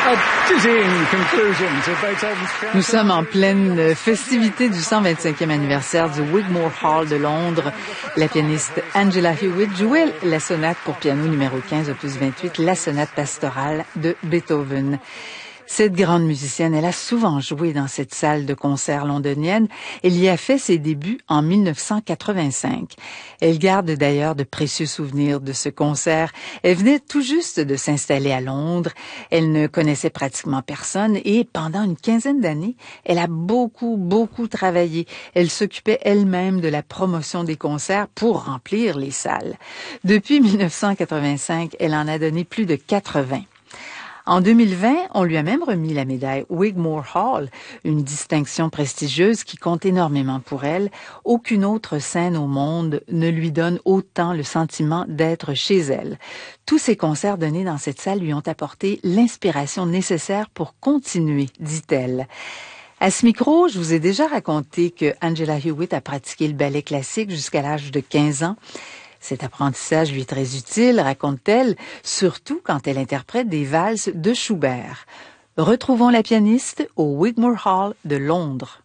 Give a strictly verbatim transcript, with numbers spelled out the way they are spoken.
Nous sommes en pleine festivité du cent vingt-cinquième anniversaire du Wigmore Hall de Londres. La pianiste Angela Hewitt jouait la sonate pour piano numéro quinze, opus vingt-huit, la sonate pastorale de Beethoven. Cette grande musicienne, elle a souvent joué dans cette salle de concert londonienne. Elle y a fait ses débuts en mille neuf cent quatre-vingt-cinq. Elle garde d'ailleurs de précieux souvenirs de ce concert. Elle venait tout juste de s'installer à Londres. Elle ne connaissait pratiquement personne et pendant une quinzaine d'années, elle a beaucoup, beaucoup travaillé. Elle s'occupait elle-même de la promotion des concerts pour remplir les salles. Depuis mille neuf cent quatre-vingt-cinq, elle en a donné plus de quatre-vingts. En deux mille vingt, on lui a même remis la médaille Wigmore Hall, une distinction prestigieuse qui compte énormément pour elle. Aucune autre scène au monde ne lui donne autant le sentiment d'être chez elle. Tous ces concerts donnés dans cette salle lui ont apporté l'inspiration nécessaire pour continuer, dit-elle. À ce micro, je vous ai déjà raconté que Angela Hewitt a pratiqué le ballet classique jusqu'à l'âge de quinze ans. Cet apprentissage lui est très utile, raconte-t-elle, surtout quand elle interprète des valses de Schubert. Retrouvons la pianiste au Wigmore Hall de Londres.